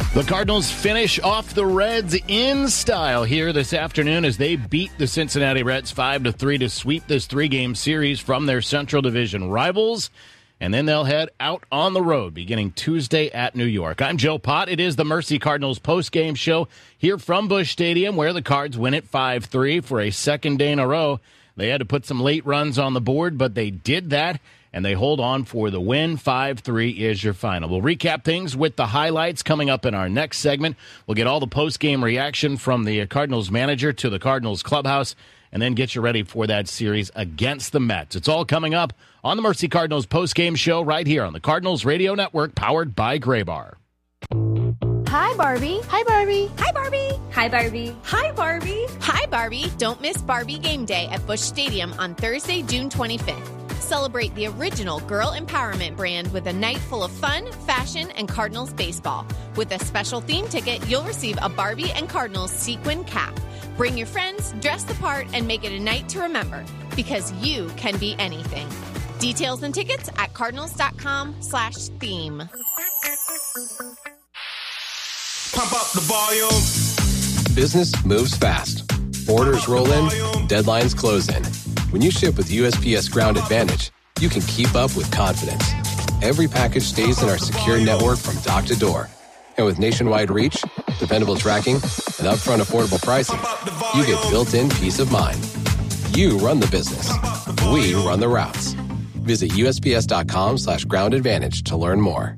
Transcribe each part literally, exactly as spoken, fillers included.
The Cardinals finish off the Reds in style here this afternoon as they beat the Cincinnati Reds five to three to sweep this three-game series from their Central Division rivals. And then they'll head out on the road beginning Tuesday at New York. I'm Joe Pott. It is the Mercy Cardinals post-game show here from Busch Stadium where the Cards win it five three for a second day in a row. They had to put some late runs on the board, but they did that. And they hold on for the win. five three is your final. We'll recap things with the highlights coming up in our next segment. We'll get all the post-game reaction from the Cardinals manager to the Cardinals clubhouse, and then get you ready for that series against the Mets. It's all coming up on the Mercy Cardinals post-game show right here on the Cardinals Radio Network, powered by Graybar. Hi, Barbie. Hi, Barbie. Hi, Barbie. Hi, Barbie. Hi, Barbie. Hi, Barbie. Don't miss Barbie Game Day at Busch Stadium on Thursday, June twenty-fifth. Celebrate the original girl empowerment brand with a night full of fun, fashion, and Cardinals baseball. With a special theme ticket, you'll receive a Barbie and Cardinals sequin cap. Bring your friends, dress the part, and make it a night to remember, because you can be anything. Details and tickets at cardinals.com slash theme. Pump up the volume. Business moves fast. Orders roll in, deadlines close in. When you ship with U S P S Ground Advantage, you can keep up with confidence. Every package stays in our secure network from dock to door. And with nationwide reach, dependable tracking, and upfront affordable pricing, you get built-in peace of mind. You run the business. We run the routes. Visit USPS.com slash ground advantage to learn more.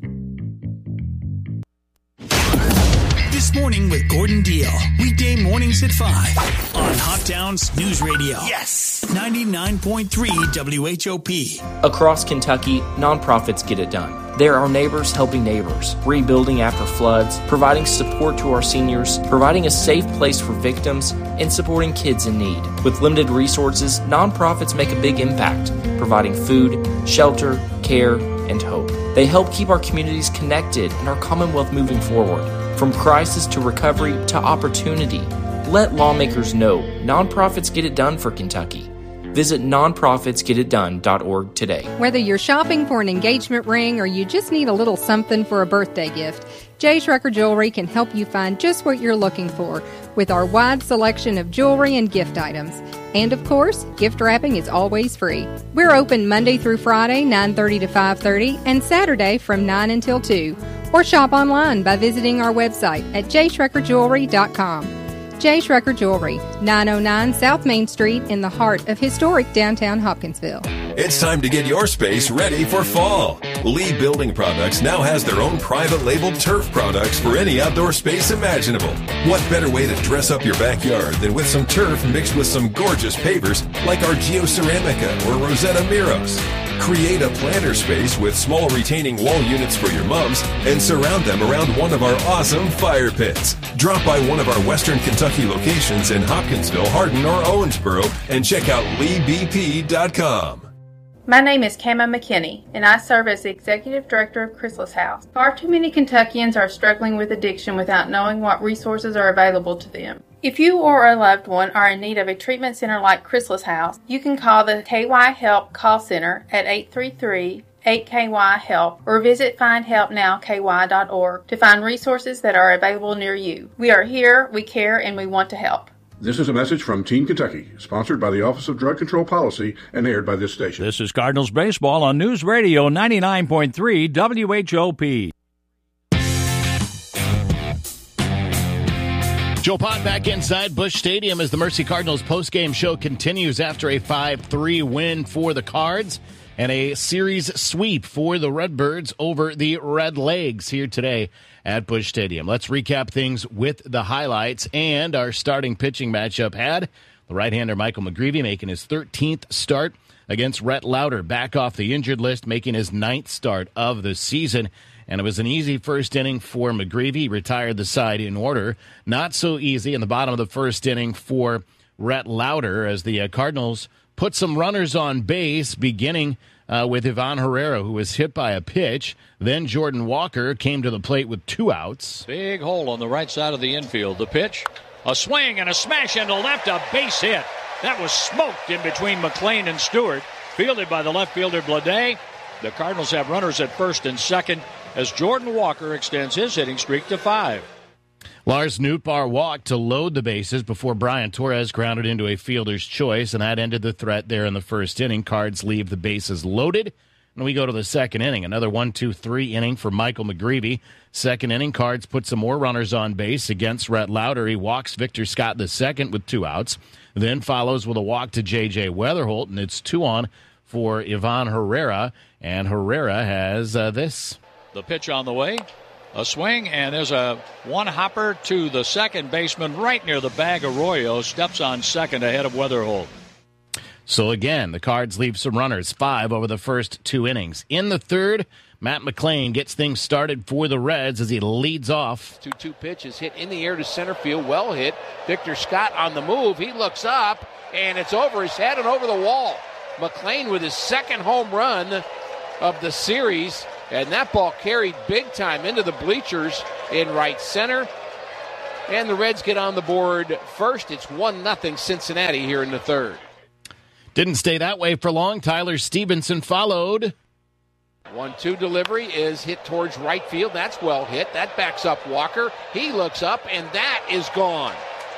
This Morning with Gordon Deal. Weekday mornings at five on Hot Downs News Radio. Yes! ninety-nine point three W H O P. Across Kentucky, nonprofits get it done. There are neighbors helping neighbors, rebuilding after floods, providing support to our seniors, providing a safe place for victims, and supporting kids in need. With limited resources, nonprofits make a big impact, providing food, shelter, care, and hope. They help keep our communities connected and our Commonwealth moving forward. From crisis to recovery to opportunity, let lawmakers know nonprofits get it done for Kentucky. Visit non profits get it done dot org today. Whether you're shopping for an engagement ring or you just need a little something for a birthday gift, J. Schrecker Jewelry can help you find just what you're looking for with our wide selection of jewelry and gift items. And of course, gift wrapping is always free. We're open Monday through Friday, nine thirty to five thirty, and Saturday from nine until two. Or shop online by visiting our website at j schrecker jewelry dot com. J. Schrecker Jewelry, nine oh nine South Main Street in the heart of historic downtown Hopkinsville. It's time to get your space ready for fall. Lee Building Products now has their own private label turf products for any outdoor space imaginable. What better way to dress up your backyard than with some turf mixed with some gorgeous pavers like our Geoceramica or Rosetta Miros? Create a planter space with small retaining wall units for your mums and surround them around one of our awesome fire pits. Drop by one of our Western Kentucky locations in Hopkinsville, Hardin, or Owensboro and check out lee b p dot com. My name is Kama McKinney, and I serve as the Executive Director of Chrysalis House. Far too many Kentuckians are struggling with addiction without knowing what resources are available to them. If you or a loved one are in need of a treatment center like Chrysalis House, you can call the K Y Help call center at eight three three, eight K Y help or visit find help now k y dot org to find resources that are available near you. We are here, we care, and we want to help. This is a message from Team Kentucky, sponsored by the Office of Drug Control Policy and aired by this station. This is Cardinals Baseball on News Radio ninety-nine point three W H O P. Joe Pott back inside Busch Stadium as the Mercy Cardinals postgame show continues after a five three win for the Cards and a series sweep for the Redbirds over the Red Legs here today at Busch Stadium. Let's recap things with the highlights, and our starting pitching matchup had the right-hander Michael McGreevy making his thirteenth start against Rhett Lauder, back off the injured list, making his ninth start of the season. And it was an easy first inning for McGreevy. He retired the side in order. Not so easy in the bottom of the first inning for Rhett Lauder as the uh, Cardinals put some runners on base, beginning uh, with Ivan Herrera, who was hit by a pitch. Then Jordan Walker came to the plate with two outs. Big hole on the right side of the infield. The pitch, a swing and a smash into left, a base hit. That was smoked in between McLean and Stewart, fielded by the left fielder Blade. The Cardinals have runners at first and second. as Jordan Walker extends his hitting streak to five. Lars Nootbaar walked to load the bases before Brian Torres grounded into a fielder's choice, and that ended the threat there in the first inning. Cards leave the bases loaded, and we go to the second inning. Another one two three inning for Michael McGreevy. Second inning, Cards put some more runners on base against Rhett Lauder. He walks Victor Scott the second with two outs, then follows with a walk to J J Weatherholt, and it's two on for Ivan Herrera, and Herrera has uh, this. The pitch on the way. A swing, and there's a one-hopper to the second baseman right near the bag. Arroyo steps on second ahead of Weatherholt. So again, the Cards leave some runners, five over the first two innings. In the third, Matt McLain gets things started for the Reds as he leads off. two two pitch is hit in the air to center field, well hit. Victor Scott on the move. He looks up, and it's over his head and over the wall. McLain with his second home run of the series. And that ball carried big time into the bleachers in right center. And the Reds get on the board first. It's one nothing Cincinnati here in the third. Didn't stay that way for long. Tyler Stevenson followed. one two delivery is hit towards right field. That's well hit. That backs up Walker. He looks up, and that is gone.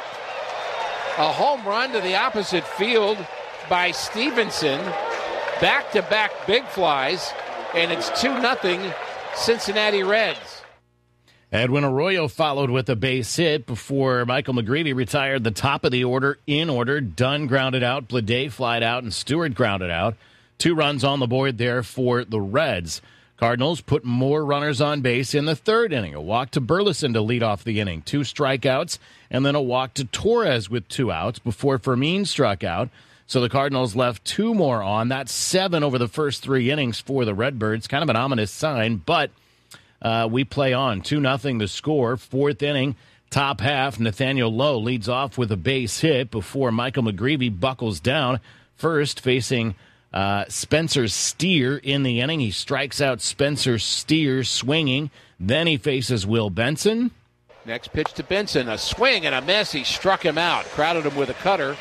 A home run to the opposite field by Stevenson. Back-to-back big flies. And it's two nothing Cincinnati Reds. Edwin Arroyo followed with a base hit before Michael McGreevy retired the top of the order in order. Dunn grounded out, Blade flied out, and Stewart grounded out. Two runs on the board there for the Reds. Cardinals put more runners on base in the third inning. A walk to Burleson to lead off the inning. Two strikeouts, and then a walk to Torres with two outs before Fermin struck out. So the Cardinals left two more on. That's seven over the first three innings for the Redbirds. Kind of an ominous sign, but uh, we play on. two nothing the score. Fourth inning, top half. Nathaniel Lowe leads off with a base hit before Michael McGreevy buckles down. First, facing uh, Spencer Steer in the inning. He strikes out Spencer Steer swinging. Then he faces Will Benson. Next pitch to Benson. A swing and a miss. He struck him out. Crowded him with a cutter.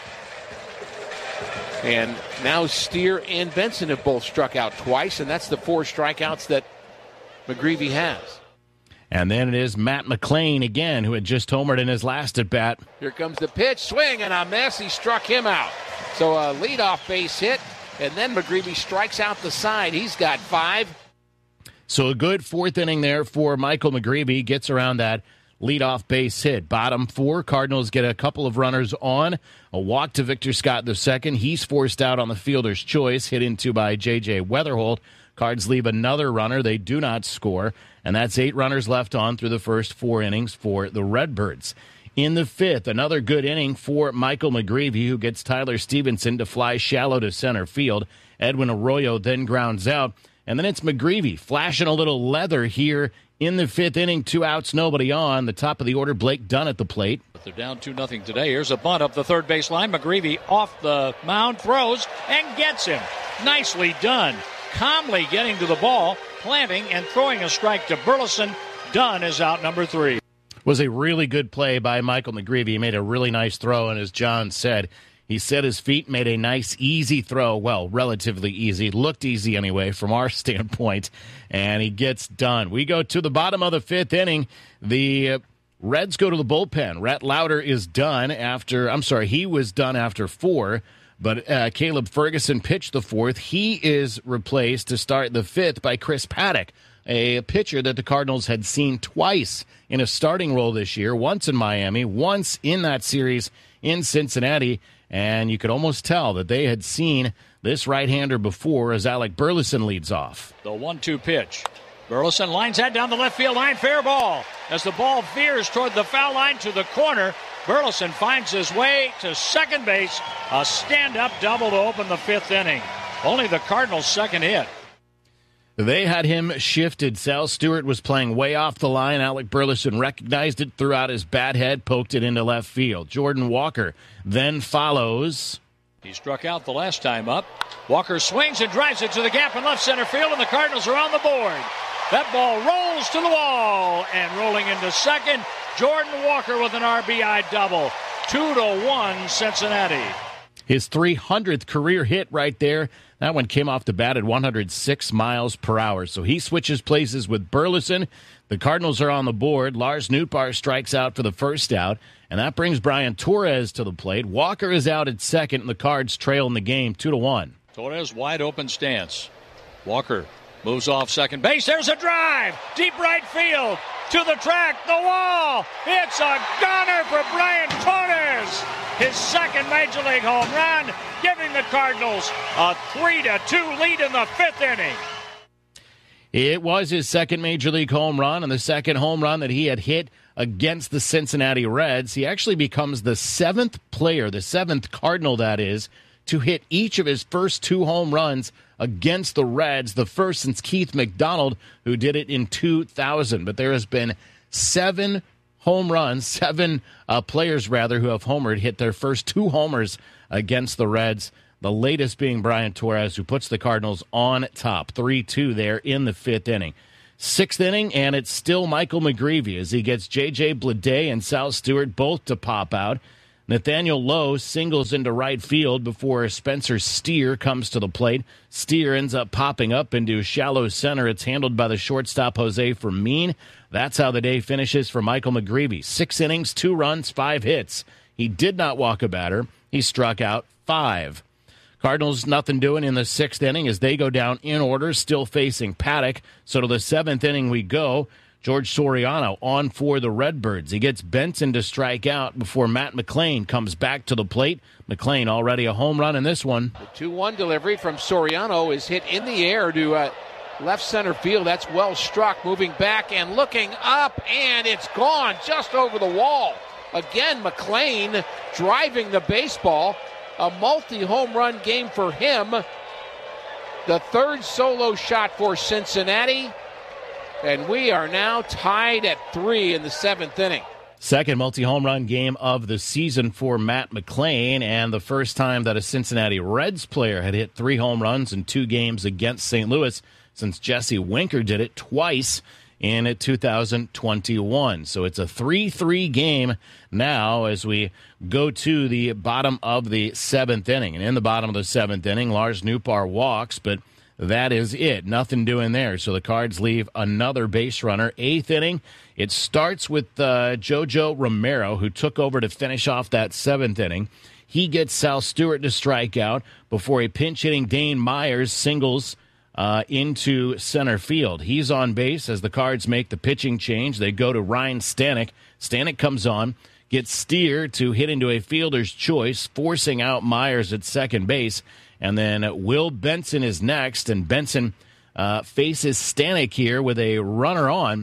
And now Steer and Benson have both struck out twice, and that's the four strikeouts that McGreevy has. And then it is Matt McLain again, who had just homered in his last at-bat. Here comes the pitch, swing, and a miss. He struck him out. So a leadoff base hit, and then McGreevy strikes out the side. He's got five. So a good fourth inning there for Michael McGreevy. Gets around that leadoff base hit. Bottom four, Cardinals get a couple of runners on. A walk to Victor Scott the second. He's forced out on the fielder's choice, hit into by J J Weatherholt. Cards leave another runner. They do not score. And that's eight runners left on through the first four innings for the Redbirds. In the fifth, another good inning for Michael McGreevy, who gets Tyler Stevenson to fly shallow to center field. Edwin Arroyo then grounds out. And then it's McGreevy flashing a little leather here in the fifth inning. Two outs, nobody on. The top of the order, Blake Dunn at the plate. But they're down two nothing today. Here's a bunt up the third base line. McGreevy off the mound, throws, and gets him. Nicely done. Calmly getting to the ball, planting, and throwing a strike to Burleson. Dunn is out number three. Was a really good play by Michael McGreevy. He made a really nice throw, and as John said, he set his feet, made a nice, easy throw. Well, relatively easy. Looked easy anyway from our standpoint, and he gets done. We go to the bottom of the fifth inning. The uh, Reds go to the bullpen. Rhett Lauder is done after, I'm sorry, he was done after four, but uh, Caleb Ferguson pitched the fourth. He is replaced to start the fifth by Chris Paddock, a pitcher that the Cardinals had seen twice in a starting role this year, once in Miami, once in that series in Cincinnati. And you could almost tell that they had seen this right-hander before as Alec Burleson leads off. The one two pitch. Burleson lines that down the left field line. Fair ball. As the ball veers toward the foul line to the corner, Burleson finds his way to second base. A stand-up double to open the fifth inning. Only the Cardinals' second hit. They had him shifted. Sal Stewart was playing way off the line. Alec Burleson recognized it, threw out his bat head, poked it into left field. Jordan Walker then follows. He struck out the last time up. Walker swings and drives it to the gap in left center field, and the Cardinals are on the board. That ball rolls to the wall, and rolling into second, Jordan Walker with an R B I double. Two to one, Cincinnati. His three hundredth career hit right there. That one came off the bat at one hundred six miles per hour. So he switches places with Burleson. The Cardinals are on the board. Lars Nootbaar strikes out for the first out, and that brings Brian Torres to the plate. Walker is out at second, and the Cards trail in the game two to one. Torres wide open stance. Walker moves off second base. There's a drive. Deep right field. To the track. The wall. It's a gunner for Brian Torres. His second Major League home run, giving the Cardinals a three to two lead in the fifth inning. It was his second Major League home run, and the second home run that he had hit against the Cincinnati Reds. He actually becomes the seventh player, the seventh Cardinal, that is, to hit each of his first two home runs against the Reds, the first since Keith McDonald, who did it in two thousand. But there has been seven home runs, seven uh, players, rather, who have homered, hit their first two homers against the Reds. The latest being Brian Torres, who puts the Cardinals on top, three two there in the fifth inning. Sixth inning, and it's still Michael McGreevy as he gets J J Bleday and Sal Stewart both to pop out. Nathaniel Lowe singles into right field before Spencer Steer comes to the plate. Steer ends up popping up into shallow center. It's handled by the shortstop, Jose Fermin. That's how the day finishes for Michael McGreevy. Six innings, two runs, five hits. He did not walk a batter. He struck out five. Cardinals nothing doing in the sixth inning as they go down in order, still facing Paddock. So to the seventh inning we go. George Soriano on for the Redbirds. He gets Benson to strike out before Matt McLain comes back to the plate. McLain already a home run in this one. The two one delivery from Soriano is hit in the air to uh, left center field. That's well struck. Moving back and looking up, and it's gone just over the wall. Again, McLain driving the baseball. A multi-home run game for him. The third solo shot for Cincinnati. And we are now tied at three in the seventh inning. Second multi-home run game of the season for Matt McLain, and the first time that a Cincinnati Reds player had hit three home runs in two games against Saint Louis since Jesse Winker did it twice in two thousand twenty-one. So it's a three three game now as we go to the bottom of the seventh inning. And in the bottom of the seventh inning, Lars Nootbaar walks, but that is it. Nothing doing there. So the Cards leave another base runner. Eighth inning, it starts with uh, Jojo Romero, who took over to finish off that seventh inning. He gets Sal Stewart to strike out before a pinch-hitting Dane Myers singles uh, into center field. He's on base as the Cards make the pitching change. They go to Ryan Stanek. Stanek comes on, gets Steer to hit into a fielder's choice, forcing out Myers at second base. And then Will Benson is next, and Benson uh, faces Stanek here with a runner on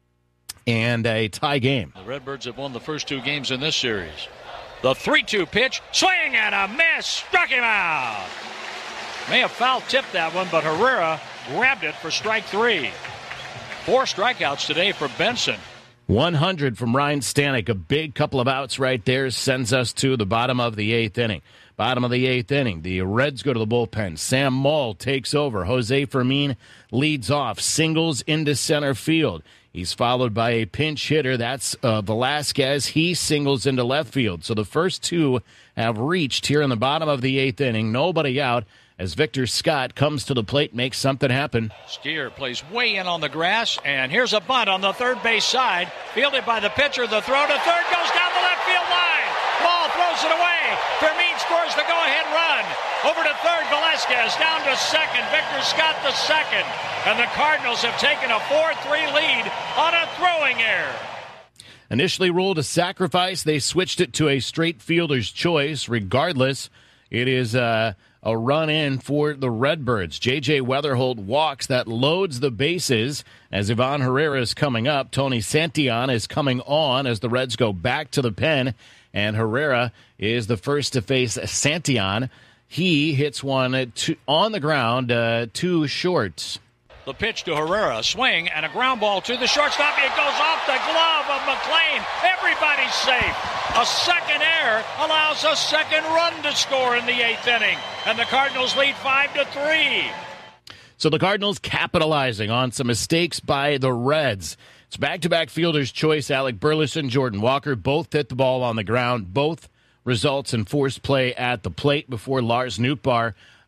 and a tie game. The Redbirds have won the first two games in this series. The three two pitch, swing and a miss, struck him out. May have foul-tipped that one, but Herrera grabbed it for strike three. Four strikeouts today for Benson. one hundred from Ryan Stanek. A big couple of outs right there sends us to the bottom of the eighth inning. Bottom of the eighth inning, the Reds go to the bullpen. Sam Moll takes over. Jose Fermin leads off, singles into center field. He's followed by a pinch hitter. That's uh, Velasquez. He singles into left field. So the first two have reached here in the bottom of the eighth inning. Nobody out as Victor Scott comes to the plate, makes something happen. Steer plays way in on the grass, and here's a bunt on the third base side. Fielded by the pitcher. The throw to third goes down the left field line. Ball throws it away. Fermin scores the go-ahead run. Over to third, Velasquez down to second. Victor Scott the second. And the Cardinals have taken a four three lead on a throwing error. Initially ruled a sacrifice, they switched it to a straight fielder's choice. Regardless, it is uh, a run in for the Redbirds. J J Weatherholt walks. That loads the bases as Ivan Herrera is coming up. Tony Santillan is coming on as the Reds go back to the pen. And Herrera is the first to face Santillan. He hits one to, on the ground, uh, too short. The pitch to Herrera, swing, and a ground ball to the shortstop. It goes off the glove of McLain. Everybody's safe. A second error allows a second run to score in the eighth inning. And the Cardinals lead five to three. So the Cardinals capitalizing on some mistakes by the Reds. It's back-to-back fielder's choice. Alec Burleson, Jordan Walker both hit the ball on the ground. Both results in forced play at the plate before Lars Nootbaar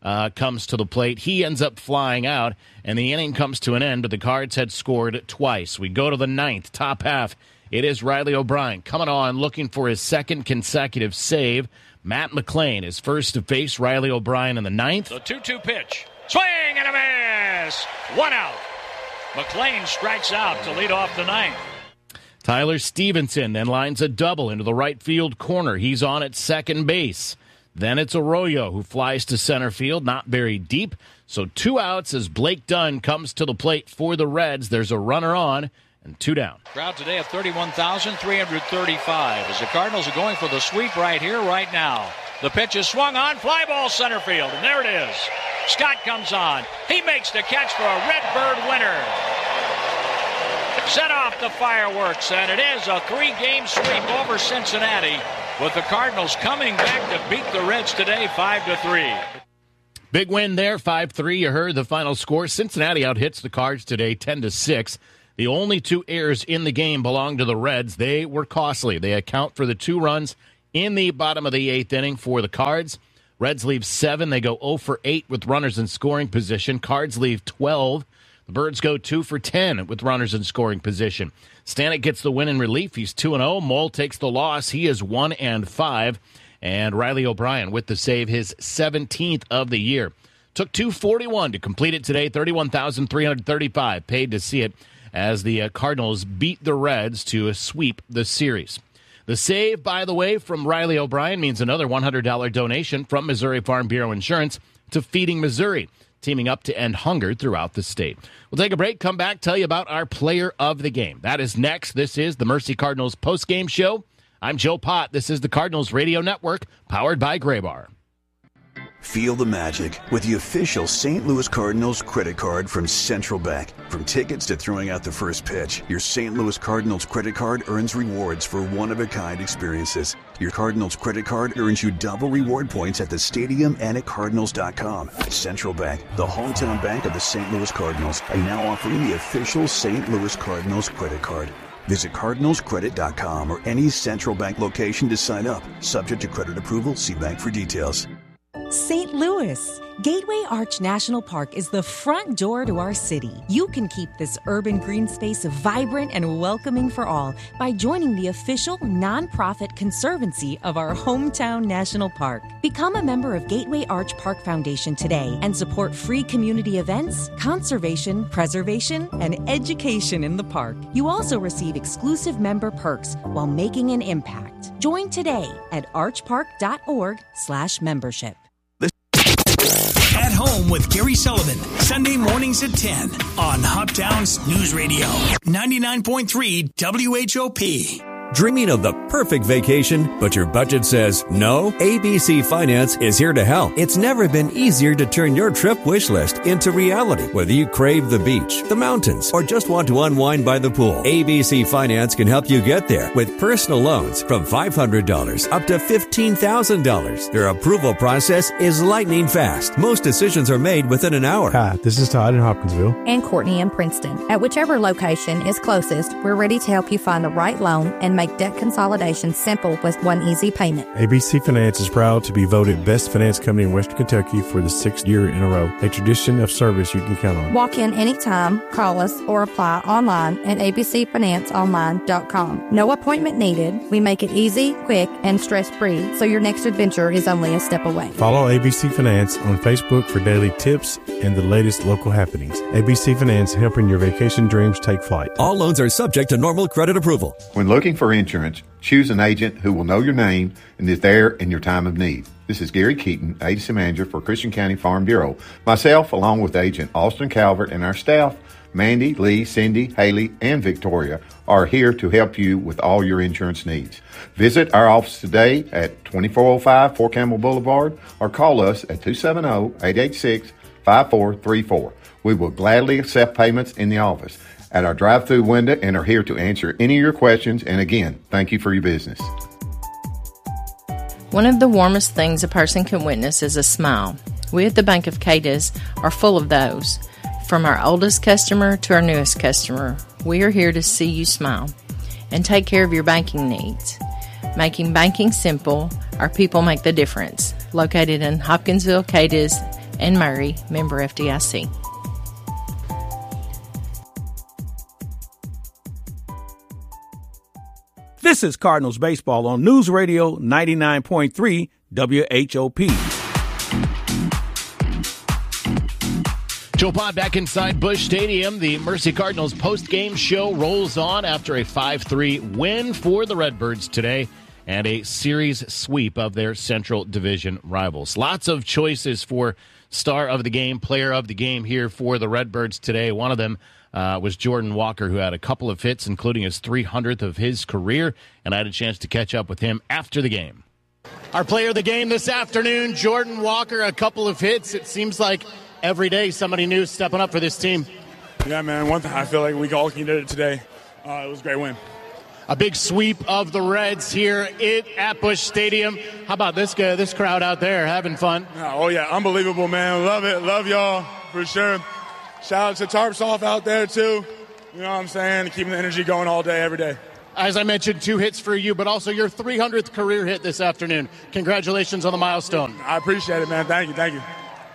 uh, comes to the plate. He ends up flying out, and the inning comes to an end, but the Cards had scored twice. We go to the ninth, top half. It is Riley O'Brien coming on, looking for his second consecutive save. Matt McLain is first to face Riley O'Brien in the ninth. The two two pitch. Swing and a miss. One out. McLain strikes out to lead off the ninth. Tyler Stevenson then lines a double into the right field corner. He's on at second base. Then it's Arroyo who flies to center field, not very deep. So two outs as Blake Dunn comes to the plate for the Reds. There's a runner on and two down. Crowd today of thirty-one thousand three hundred thirty-five as the Cardinals are going for the sweep right here, right now. The pitch is swung on, fly ball center field, and there it is. Scott comes on. He makes the catch for a Redbird winner. Set off the fireworks, and it is a three-game sweep over Cincinnati, with the Cardinals coming back to beat the Reds today five to three. Big win there, five three. You heard the final score. Cincinnati outhits the Cards today ten to six. The only two errors in the game belong to the Reds. They were costly. They account for the two runs in the bottom of the eighth inning for the Cards. Reds leave seven. They go oh for eight with runners in scoring position. Cards leave twelve. The Birds go two for ten with runners in scoring position. Stanek gets the win in relief. He's two and oh. Mole takes the loss. He is one and five. And Riley O'Brien with the save, his seventeenth of the year. Took two forty-one to complete it today, thirty-one thousand three hundred thirty-five. Paid to see it as the Cardinals beat the Reds to sweep the series. The save, by the way, from Riley O'Brien means another one hundred dollars donation from Missouri Farm Bureau Insurance to Feeding Missouri, teaming up to end hunger throughout the state. We'll take a break, come back, tell you about our player of the game. That is next. This is the Mercy Cardinals postgame show. I'm Joe Pott. This is the Cardinals Radio Network, powered by Graybar. Feel the magic with the official Saint Louis Cardinals credit card from Central Bank. From tickets to throwing out the first pitch, your Saint Louis Cardinals credit card earns rewards for one-of-a-kind experiences. Your Cardinals credit card earns you double reward points at the stadium and at Cardinals dot com. Central Bank, the hometown bank of the Saint Louis Cardinals, are now offering the official Saint Louis Cardinals credit card. Visit Cardinals Credit dot com or any Central Bank location to sign up. Subject to credit approval, see bank for details. Saint Louis. Gateway Arch National Park is the front door to our city. You can keep this urban green space vibrant and welcoming for all by joining the official nonprofit conservancy of our hometown national park. Become a member of Gateway Arch Park Foundation today and support free community events, conservation, preservation, and education in the park. You also receive exclusive member perks while making an impact. Join today at archpark.org slash membership. At Home with Gary Sullivan, Sunday mornings at ten on Hoptown's News Radio, ninety-nine point three W H O P. Dreaming of the perfect vacation, but your budget says no? A B C Finance is here to help. It's never been easier to turn your trip wish list into reality. Whether you crave the beach, the mountains, or just want to unwind by the pool, A B C Finance can help you get there with personal loans from five hundred dollars up to fifteen thousand dollars. Their approval process is lightning fast. Most decisions are made within an hour. Hi, this is Todd in Hopkinsville. And Courtney in Princeton. At whichever location is closest, we're ready to help you find the right loan and make debt consolidation simple with one easy payment. A B C Finance is proud to be voted Best Finance Company in Western Kentucky for the sixth year in a row, a tradition of service you can count on. Walk in anytime, call us, or apply online at a b c finance online dot com. No appointment needed. We make it easy, quick, and stress-free, so your next adventure is only a step away. Follow A B C Finance on Facebook for daily tips and the latest local happenings. A B C Finance, helping your vacation dreams take flight. All loans are subject to normal credit approval. When looking for insurance, choose an agent who will know your name and is there in your time of need. This is Gary Keaton, Agency Manager for Christian County Farm Bureau. Myself, along with Agent Austin Calvert and our staff, Mandy, Lee, Cindy, Haley, and Victoria, are here to help you with all your insurance needs. Visit our office today at twenty-four oh five Fort Campbell Boulevard or call us at two seven zero, eight eight six, five four three four. We will gladly accept payments in the office at our drive-through window and are here to answer any of your questions. And again, thank you for your business. One of the warmest things a person can witness is a smile. We at the Bank of Cadiz are full of those. From our oldest customer to our newest customer, we are here to see you smile and take care of your banking needs. Making banking simple, our people make the difference. Located in Hopkinsville, Cadiz, and Murray, member F D I C. This is Cardinals Baseball on News Radio ninety-nine point three W H O P. Joe Pod back inside Busch Stadium. The Mercy Cardinals post-game show rolls on after a five three win for the Redbirds today and a series sweep of their Central Division rivals. Lots of choices for star of the game, player of the game here for the Redbirds today. One of them uh, was Jordan Walker, who had a couple of hits, including his three hundredth of his career, and I had a chance to catch up with him after the game. Our player of the game this afternoon, Jordan Walker, a couple of hits. It seems like every day somebody new stepping up for this team. Yeah, man, one thing I feel like we all did it today. Uh, it was a great win. A big sweep of the Reds here it at Busch Stadium. How about this guy, this crowd out there having fun? Oh, yeah, unbelievable, man. Love it. Love y'all, for sure. Shout out to Tarpsoft out there, too. You know what I'm saying? Keeping the energy going all day, every day. As I mentioned, two hits for you, but also your three hundredth career hit this afternoon. Congratulations on the milestone. I appreciate it, man. Thank you, thank you.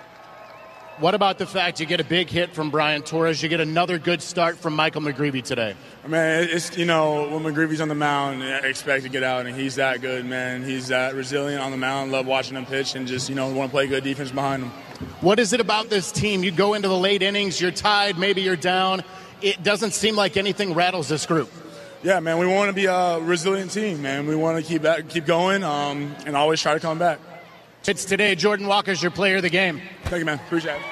What about the fact you get a big hit from Brian Torres? You get another good start from Michael McGreevy today. I mean, it's, you know, when McGreevy's on the mound, I expect to get out, and he's that good, man. He's that resilient on the mound. Love watching him pitch and just, you know, want to play good defense behind him. What is it about this team? You go into the late innings, you're tied, maybe you're down. It doesn't seem like anything rattles this group. Yeah, man, we want to be a resilient team, man. We want to keep that, keep going um, and always try to come back. It's today. Jordan Walker's your player of the game. Thank you, man. Appreciate it.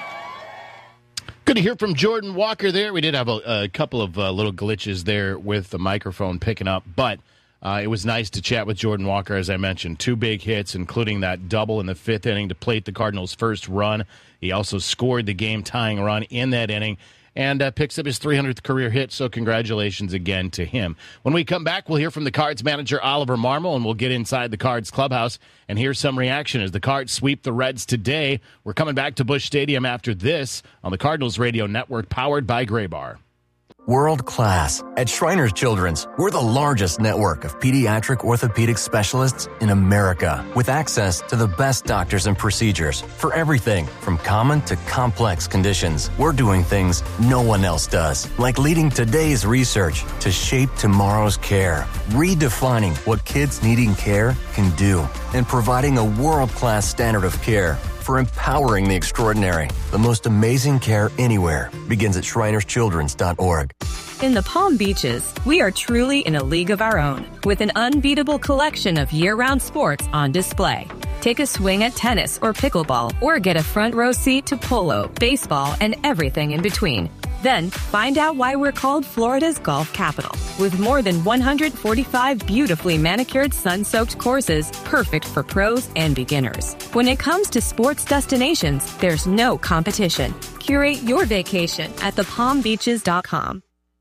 Good to hear from Jordan Walker there. We did have a, a couple of uh, little glitches there with the microphone picking up, but uh, it was nice to chat with Jordan Walker, as I mentioned. Two big hits, including that double in the fifth inning to plate the Cardinals' first run. He also scored the game-tying run in that inning and uh, picks up his three hundredth career hit, so congratulations again to him. When we come back, we'll hear from the Cards manager, Oliver Marmol, and we'll get inside the Cards clubhouse and hear some reaction as the Cards sweep the Reds today. We're coming back to Busch Stadium after this on the Cardinals Radio Network, powered by Gray Bar. World class. At Shriners Children's, we're the largest network of pediatric orthopedic specialists in America, with access to the best doctors and procedures for everything from common to complex conditions. We're doing things no one else does, like leading today's research to shape tomorrow's care, redefining what kids needing care can do, and providing a world-class standard of care for empowering the extraordinary. The most amazing care anywhere begins at shriners children's dot org. In the Palm Beaches, we are truly in a league of our own, with an unbeatable collection of year-round sports on display. Take a swing at tennis or pickleball, or get a front row seat to polo, baseball, and everything in between. Then, find out why we're called Florida's golf capital, with more than one hundred forty-five beautifully manicured sun-soaked courses perfect for pros and beginners. When it comes to sports destinations, there's no competition. Curate your vacation at the palm beaches dot com.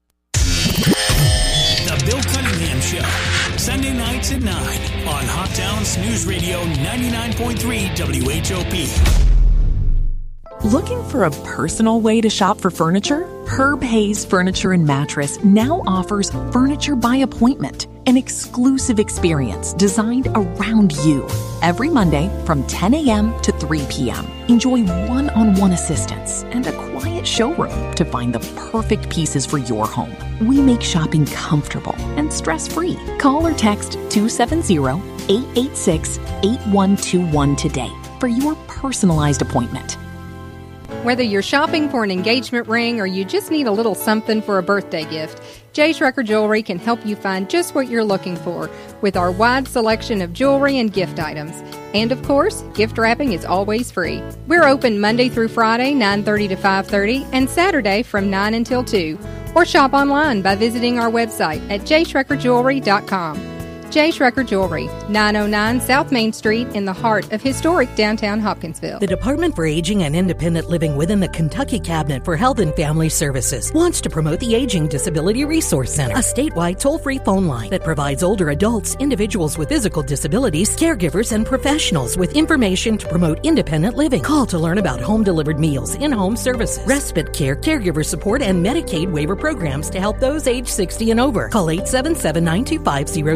The Bill Cunningham Show, Sunday nights at nine on Hot Downs News Radio ninety-nine point three W H O P. Looking for a personal way to shop for furniture? Herb Hayes Furniture and Mattress now offers Furniture by Appointment, an exclusive experience designed around you. Every Monday from ten a.m. to three p.m. Enjoy one-on-one assistance and a quiet showroom to find the perfect pieces for your home. We make shopping comfortable and stress-free. Call or text two seven zero, eight eight six, eight one two one today for your personalized appointment. Whether you're shopping for an engagement ring or you just need a little something for a birthday gift, Jay Schrecker Jewelry can help you find just what you're looking for with our wide selection of jewelry and gift items. And of course, gift wrapping is always free. We're open Monday through Friday, nine thirty to five thirty, and Saturday from nine until two. Or shop online by visiting our website at jay schrecker jewelry dot com. Jay Schrecker Jewelry, nine oh nine South Main Street in the heart of historic downtown Hopkinsville. The Department for Aging and Independent Living within the Kentucky Cabinet for Health and Family Services wants to promote the Aging Disability Resource Center, a statewide toll-free phone line that provides older adults, individuals with physical disabilities, caregivers, and professionals with information to promote independent living. Call to learn about home-delivered meals, in-home services, respite care, caregiver support, and Medicaid waiver programs to help those age sixty and over. Call eight seven seven, nine two five, zero zero three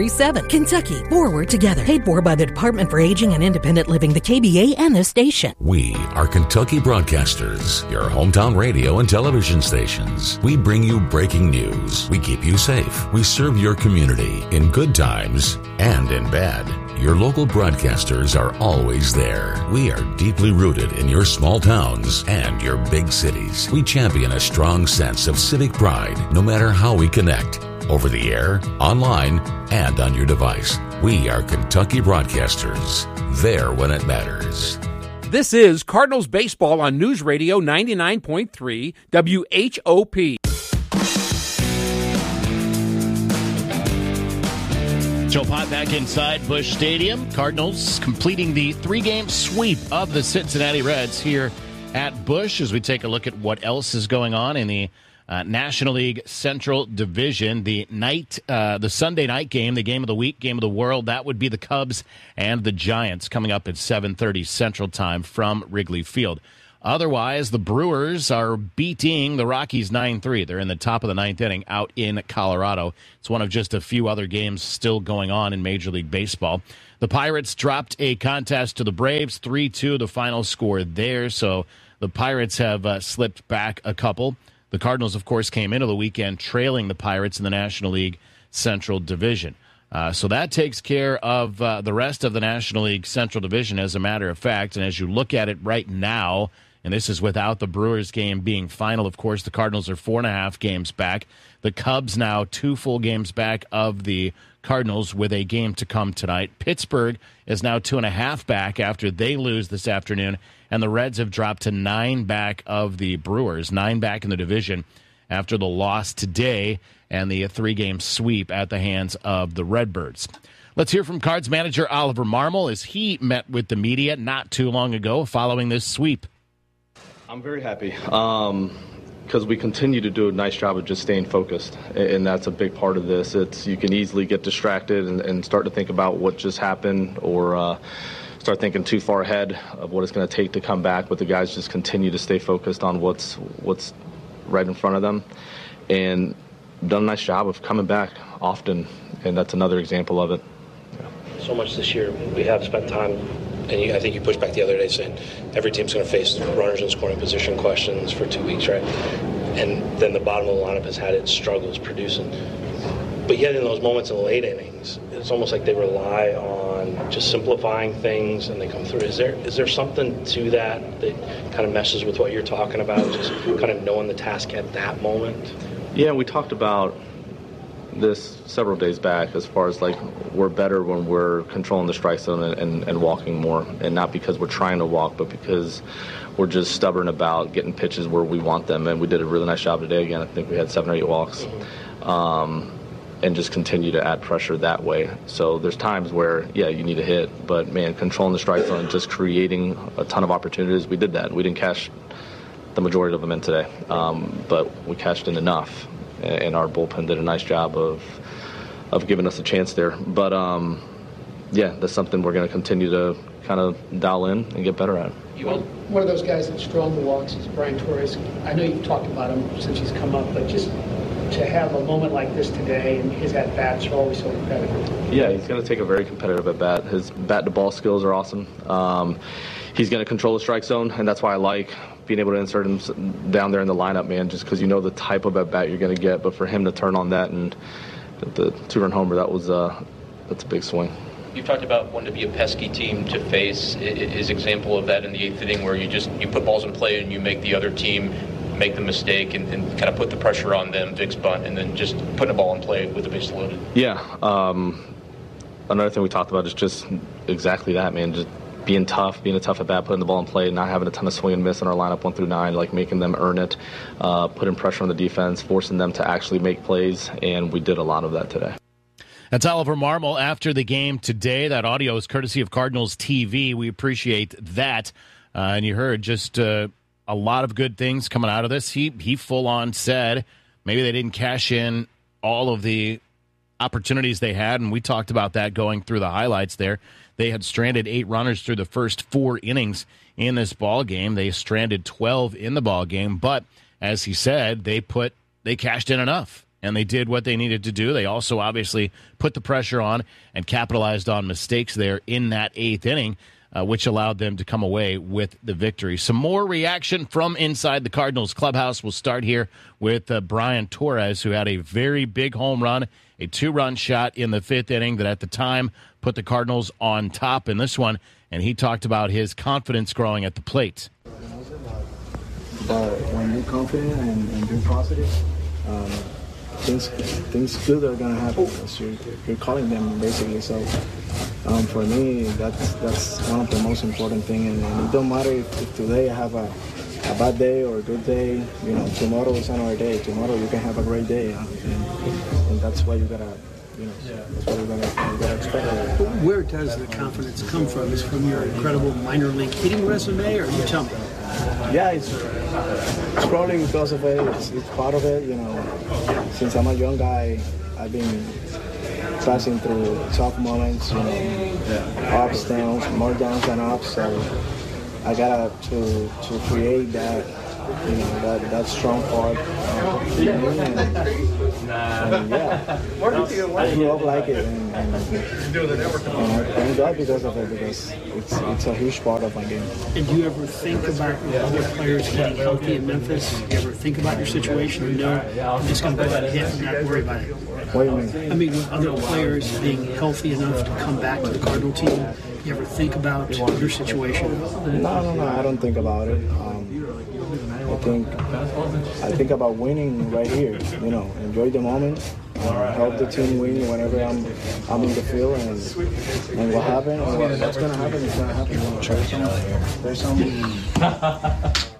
three seven. Kentucky, forward together. Paid for by the Department for Aging and Independent Living, the K B A, and this station. We are Kentucky Broadcasters, your hometown radio and television stations. We bring you breaking news. We keep you safe. We serve your community in good times and in bad. Your local broadcasters are always there. We are deeply rooted in your small towns and your big cities. We champion a strong sense of civic pride, no matter how we connect. Over the air, online, and on your device. We are Kentucky Broadcasters. There when it matters. This is Cardinals Baseball on News Radio ninety-nine point three W H O P. Joe Pott back inside Busch Stadium. Cardinals completing the three-game sweep of the Cincinnati Reds here at Busch as we take a look at what else is going on in the uh, National League Central Division. The night, uh, the Sunday night game, the game of the week, game of the world, that would be the Cubs and the Giants coming up at seven thirty Central Time from Wrigley Field. Otherwise, the Brewers are beating the Rockies nine three. They're in the top of the ninth inning out in Colorado. It's one of just a few other games still going on in Major League Baseball. The Pirates dropped a contest to the Braves, three two, the final score there. So the Pirates have uh, slipped back a couple. The Cardinals, of course, came into the weekend trailing the Pirates in the National League Central Division. Uh, so that takes care of uh, the rest of the National League Central Division, as a matter of fact. And as you look at it right now, and this is without the Brewers game being final, of course, the Cardinals are four and a half games back. The Cubs now two full games back of the Cardinals with a game to come tonight. Pittsburgh is now two and a half back after they lose this afternoon. And the Reds have dropped to nine back of the Brewers, nine back in the division after the loss today and the three-game sweep at the hands of the Redbirds. Let's hear from Cards manager Oliver Marmol as he met with the media not too long ago following this sweep. I'm very happy um, because we continue to do a nice job of just staying focused, and that's a big part of this. It's you can easily get distracted and, and start to think about what just happened or uh, start thinking too far ahead of what it's going to take to come back, but the guys just continue to stay focused on what's what's right in front of them and done a nice job of coming back often, and that's another example of it. So much this year we have spent time. And you, I think you pushed back the other day saying every team's going to face runners in scoring position questions for two weeks, right? And then the bottom of the lineup has had its struggles producing. But yet in those moments in the late innings, it's almost like they rely on just simplifying things and they come through. Is there is there something to that that kind of messes with what you're talking about, just kind of knowing the task at that moment? Yeah, we talked about this several days back as far as like we're better when we're controlling the strike zone and, and, and walking more, and not because we're trying to walk, but because we're just stubborn about getting pitches where we want them. And we did a really nice job today. Again, I think we had seven or eight walks, mm-hmm. um, and just continue to add pressure that way. So there's times where, yeah, you need a hit, but man, controlling the strike zone and just creating a ton of opportunities, we did that. We didn't cash the majority of them in today, um, but we cashed in enough. And our bullpen did a nice job of of giving us a chance there. But, um, yeah, that's something we're going to continue to kind of dial in and get better at. Well, one of those guys that's drawn the walks is Brian Torres. I know you've talked about him since he's come up, but just to have a moment like this today and his at-bats are always so competitive. Yeah, he's going to take a very competitive at-bat. His bat-to-ball skills are awesome. Um, he's going to control the strike zone, and that's why I like being able to insert him down there in the lineup, man, just because you know the type of at-bat you're going to get. But for him to turn on that and the two-run homer, that was uh, that's a big swing. You've talked about wanting to be a pesky team to face. Is example of that in the eighth inning where you just you put balls in play and you make the other team make the mistake and, and kind of put the pressure on them, Vic's bunt, and then just putting a ball in play with the base loaded. Yeah. Um, another thing we talked about is just exactly that, man. Just being tough, being a tough at bat, putting the ball in play, not having a ton of swing and miss in our lineup one through nine, like making them earn it, uh, putting pressure on the defense, forcing them to actually make plays, and we did a lot of that today. That's Oliver Marmol after the game today. That audio is courtesy of Cardinals T V. We appreciate that. Uh, and you heard just uh, a lot of good things coming out of this. He he full on said maybe they didn't cash in all of the opportunities they had, and we talked about that going through the highlights there. They had stranded eight runners through the first four innings in this ball game. They stranded twelve in the ball game, but as he said, they put they cashed in enough. and they did what they needed to do. They also obviously put the pressure on and capitalized on mistakes there in that eighth inning, uh, which allowed them to come away with the victory. Some more reaction from inside the Cardinals clubhouse. We'll start here with uh, Brian Torres, who had a very big home run, a two-run shot in the fifth inning that at the time put the Cardinals on top in this one, and he talked about his confidence growing at the plate. But when you're confident and, and you're positive, um, things things good are gonna happen because you're, you're calling them basically. So um, for me, that's that's one of the most important things. And, and it don't matter if, if today I have a, a bad day or a good day. You know, tomorrow is another day. Tomorrow you can have a great day, uh, and, and that's why you gotta. You know, that's what we're gonna, we're gonna expect. Where does the confidence come from? Is it from your incredible minor league hitting resume, or you tell me? Yeah, it's, it's probably because of it. It's, it's part of it. You know, since I'm a young guy, I've been passing through tough moments. You know, ups, downs, more downs than ups. So I gotta to to create that. You know, that, that strong part. And, and, and yeah, I grew up like it, and, and, and I thank God because of it, because it's it's a huge part of my game. And do you ever think about other players getting healthy in Memphis? Do you ever think about your situation and know, I'm just going to go ahead and hit and not worry about it? What do you mean? I mean, with other players being healthy enough to come back to the Cardinal team, you ever think about your situation? No, no, no, I don't think about it. Um, I think I think about winning right here. You know, enjoy the moment, uh, help the team win whenever I'm I'm in the field, and and what happened, or what's gonna happen is gonna happen. You know, there's some. There's some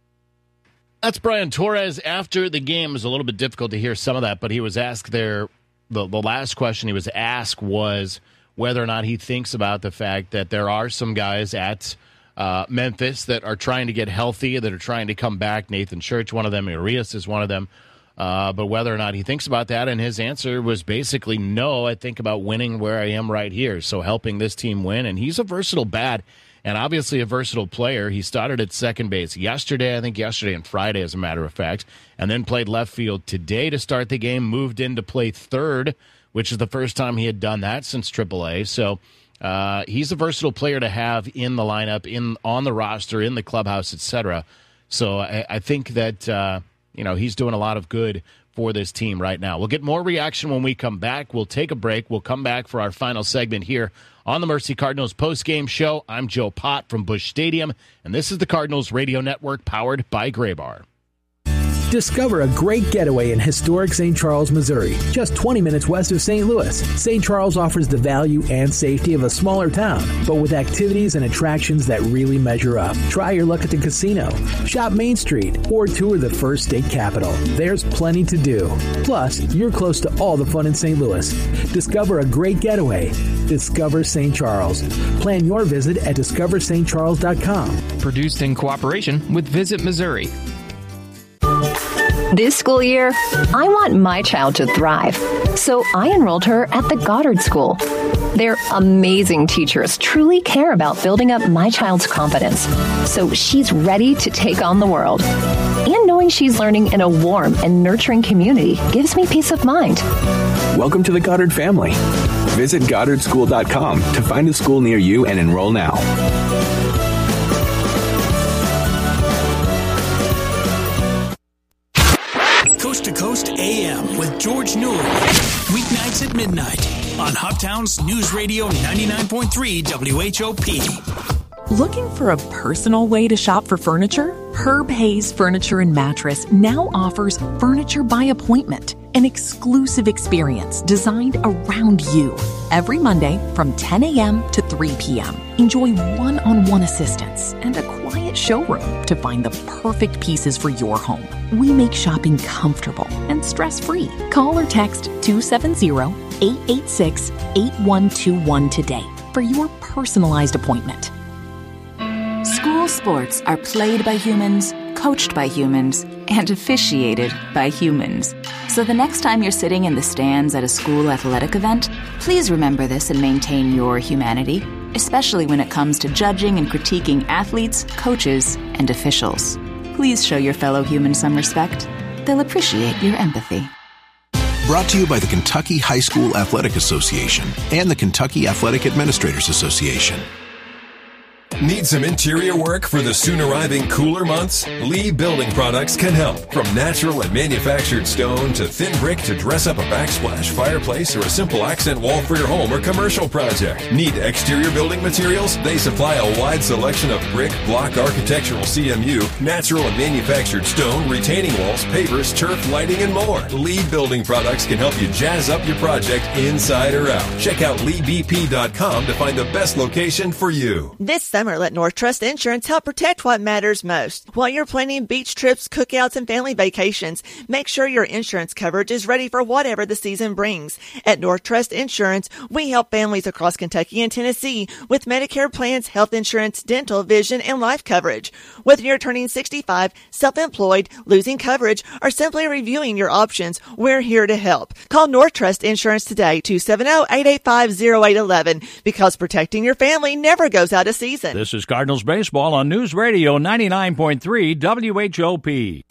That's Brian Torres. After the game, it was a little bit difficult to hear some of that, but he was asked there. The the last question he was asked was whether or not he thinks about the fact that there are some guys at Uh, Memphis that are trying to get healthy, that are trying to come back. Nathan Church, one of them. Urias is one of them. Uh, but whether or not he thinks about that, and his answer was basically no. I think about winning where I am right here, so helping this team win. And he's a versatile bat and obviously a versatile player. He started at second base yesterday, I think yesterday and Friday, as a matter of fact, and then played left field today to start the game, moved in to play third, which is the first time he had done that since triple A. So Uh, he's a versatile player to have in the lineup, in on the roster, in the clubhouse, et cetera. So I, I think that uh, you know he's doing a lot of good for this team right now. We'll get more reaction when we come back. We'll take a break. We'll come back for our final segment here on the Mercy Cardinals postgame show. I'm Joe Pott from Busch Stadium, and this is the Cardinals Radio Network powered by Graybar. Discover a great getaway in historic Saint Charles, Missouri, just twenty minutes west of Saint Louis. Saint Charles offers the value and safety of a smaller town, but with activities and attractions that really measure up. Try your luck at the casino, shop Main Street, or tour the first state capital. There's plenty to do. Plus, you're close to all the fun in Saint Louis. Discover a great getaway. Discover Saint Charles. Plan your visit at discover st charles dot com. Produced in cooperation with Visit Missouri. This school year, I want my child to thrive, so I enrolled her at the Goddard School. Their amazing teachers truly care about building up my child's confidence, so she's ready to take on the world. And knowing she's learning in a warm and nurturing community gives me peace of mind. Welcome to the Goddard family. Visit goddard school dot com to find a school near you and enroll now. Coast to Coast A M with George Newell. Weeknights at midnight on Hoptown's News Radio ninety-nine point three W H O P. Looking for a personal way to shop for furniture? Herb Hayes Furniture and Mattress now offers Furniture by Appointment, an exclusive experience designed around you. Every Monday from ten a.m. to three p.m. Enjoy one-on-one assistance and a quiet showroom to find the perfect pieces for your home. We make shopping comfortable and stress-free. Call or text two seven zero, eight eight six, eight one two one today for your personalized appointment. School sports are played by humans, coached by humans, and officiated by humans. So the next time you're sitting in the stands at a school athletic event, please remember this and maintain your humanity, especially when it comes to judging and critiquing athletes, coaches, and officials. Please show your fellow humans some respect. They'll appreciate your empathy. Brought to you by the Kentucky High School Athletic Association and the Kentucky Athletic Administrators Association. Need some interior work for the soon arriving cooler months? Lee Building Products can help. From natural and manufactured stone to thin brick to dress up a backsplash, fireplace, or a simple accent wall for your home or commercial project. Need exterior building materials? They supply a wide selection of brick, block, architectural C M U, natural and manufactured stone, retaining walls, pavers, turf, lighting, and more. Lee Building Products can help you jazz up your project inside or out. Check out lee b p dot com to find the best location for you. This summer, let North Trust Insurance help protect what matters most. While you're planning beach trips, cookouts, and family vacations, make sure your insurance coverage is ready for whatever the season brings. At North Trust Insurance, we help families across Kentucky and Tennessee with Medicare plans, health insurance, dental, vision, and life coverage. Whether you're turning sixty-five, self-employed, losing coverage, or simply reviewing your options, we're here to help. Call North Trust Insurance today, two seven zero, eight eight five, zero eight one one, because protecting your family never goes out of season. This is Cardinals Baseball on News Radio ninety-nine point three W H O P.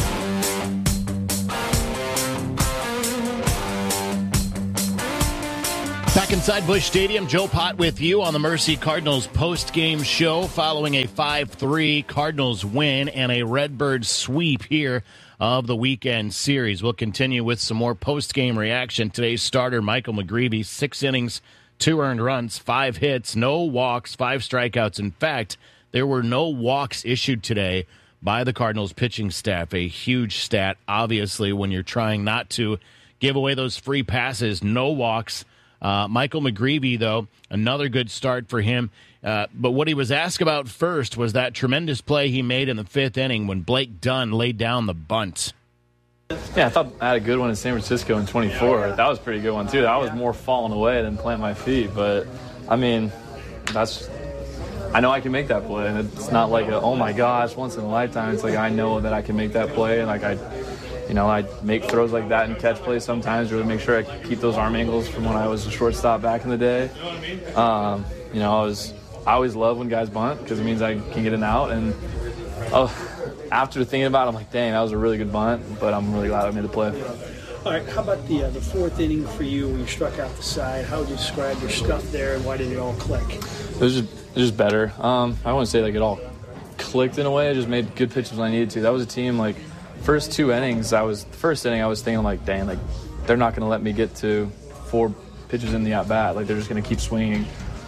Back inside Busch Stadium, Joe Pott with you on the Mercy Cardinals post-game show following a five three Cardinals win and a Redbird sweep here of the weekend series. We'll continue with some more post-game reaction. Today's starter, Michael McGreevy, six innings, two earned runs, five hits, no walks, five strikeouts. In fact, there were no walks issued today by the Cardinals pitching staff. A huge stat, obviously, when you're trying not to give away those free passes. No walks. Uh, Michael McGreevy, though, another good start for him. Uh, but what he was asked about first was that tremendous play he made in the fifth inning when Blake Dunn laid down the bunt. Yeah, I thought I had a good one in San Francisco in twenty-four. That was a pretty good one, too. That was more falling away than planting my feet. But, I mean, that's – I know I can make that play. And it's not like, a, oh, my gosh, once in a lifetime. It's like I know that I can make that play. And, like, I – You know, I make throws like that and catch plays sometimes, really make sure I keep those arm angles from when I was a shortstop back in the day. Um, you know, I was I always love when guys bunt because it means I can get an out. And oh, after thinking about it, I'm like, dang, that was a really good bunt, but I'm really glad I made the play. All right, how about the uh, the fourth inning for you when you struck out the side? How would you describe your stuff there, and why did it all click? It was just, it was just better. Um, I wouldn't say like it all clicked in a way. I just made good pitches when I needed to. That was a team like first two innings. I was the first inning. I was thinking like, dang, like they're not going to let me get to four pitches in the at bat. Like they're just going to keep swinging.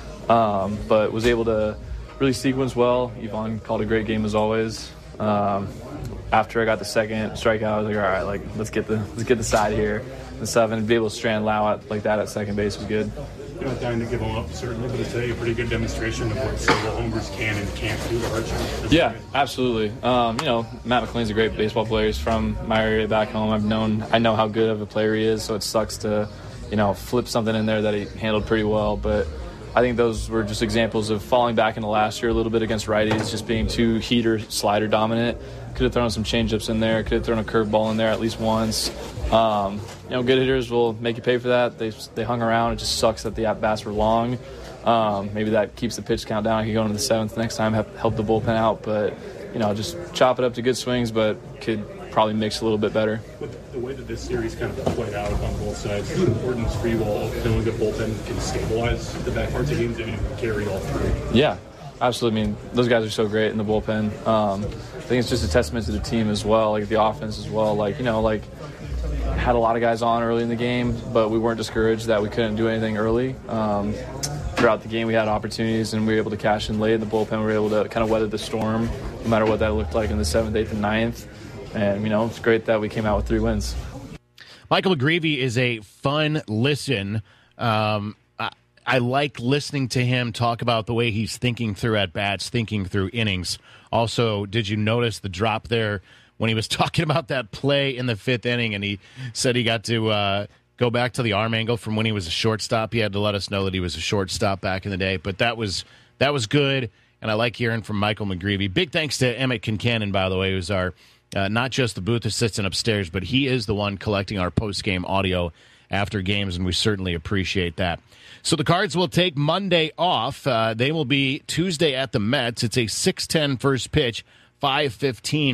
Um, but was able to really sequence well. Yvonne called a great game as always. Um, after I got the second strikeout, I was like, all right, like let's get the let's get the side here and stuff, and to be able to strand Lau out like that at second base was good. You're not dying to give them up, certainly, but it's a pretty good demonstration of what several homers can and can't do to Archer. Yeah, absolutely. Um, you know, Matt McLean's a great baseball player. He's from my area back home. I've known, I know how good of a player he is, so it sucks to, you know, flip something in there that he handled pretty well. But I think those were just examples of falling back into last year a little bit against righties, just being too heater, slider dominant. Could have thrown some changeups in there. Could have thrown a curveball in there at least once. Um, you know, good hitters will make you pay for that. They they hung around. It just sucks that the at-bats were long. Um, maybe that keeps the pitch count down. I could go into the seventh next time, help, help the bullpen out. But, you know, just chop it up to good swings, but could probably mix a little bit better. With the way that this series kind of played out on both sides, how important is free ball, knowing the bullpen can stabilize the back parts of games and carry all three? Yeah, absolutely. I mean, those guys are so great in the bullpen. Um, I think it's just a testament to the team as well, like the offense as well. Like, you know, like had a lot of guys on early in the game, but we weren't discouraged that we couldn't do anything early. Um, throughout the game, we had opportunities, and we were able to cash in late in the bullpen. We were able to kind of weather the storm, no matter what that looked like in the seventh, eighth, and ninth. And, you know, it's great that we came out with three wins. Michael McGreevy is a fun listen. Um, I, I like listening to him talk about the way he's thinking through at-bats, thinking through innings. Also, did you notice the drop there when he was talking about that play in the fifth inning, and he said he got to uh, go back to the arm angle from when he was a shortstop? He had to let us know that he was a shortstop back in the day. But that was that was good, and I like hearing from Michael McGreevy. Big thanks to Emmett Kincannon, by the way, who's our uh, not just the booth assistant upstairs, but he is the one collecting our post-game audio after games, and we certainly appreciate that. So the Cards will take Monday off. Uh, they will be Tuesday at the Mets. It's a six ten first pitch, five fifteen